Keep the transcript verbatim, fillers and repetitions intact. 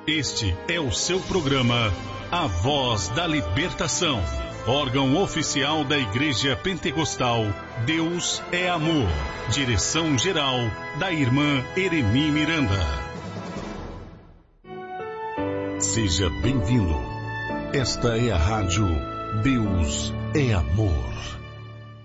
Este é o seu programa A Voz da Libertação, órgão oficial da Igreja Pentecostal Deus é Amor. Direção-geral da Irmã Eremi Miranda. Seja bem-vindo. Esta é a rádio Deus é Amor.